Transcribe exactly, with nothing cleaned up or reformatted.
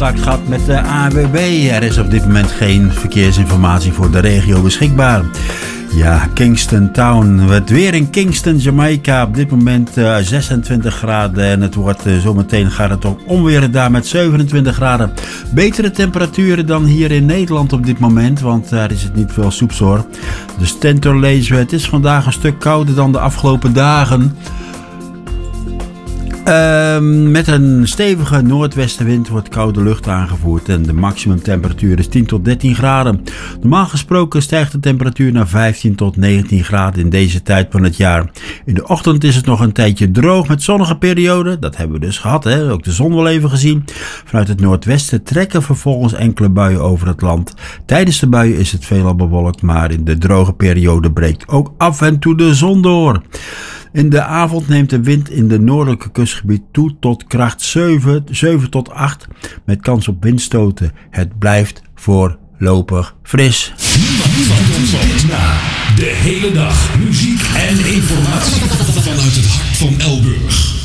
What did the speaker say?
contact gehad met de A W B. Er is op dit moment geen verkeersinformatie voor de regio beschikbaar. Ja, Kingston Town. Het weer in Kingston, Jamaica. Op dit moment uh, zesentwintig graden. En het wordt uh, zometeen gaat het ook onweer daar met zevenentwintig graden. Betere temperaturen dan hier in Nederland op dit moment. Want daar is het niet veel soeps hoor. Dus Stentor lezen we. Het is vandaag een stuk kouder dan de afgelopen dagen. Uh, met een stevige noordwestenwind wordt koude lucht aangevoerd en de maximumtemperatuur is tien tot dertien graden. Normaal gesproken stijgt de temperatuur naar vijftien tot negentien graden in deze tijd van het jaar. In de ochtend is het nog een tijdje droog met zonnige perioden. Dat hebben we dus gehad, hè? Ook de zon wel even gezien. Vanuit het noordwesten trekken vervolgens enkele buien over het land. Tijdens de buien is het veelal bewolkt, maar in de droge periode breekt ook af en toe de zon door. In de avond neemt de wind in de noordelijke kustgebied toe tot kracht zeven, zeven tot acht met kans op windstoten. Het blijft voorlopig fris. Niemand na de hele dag muziek en informatie vanuit het hart van Elburg.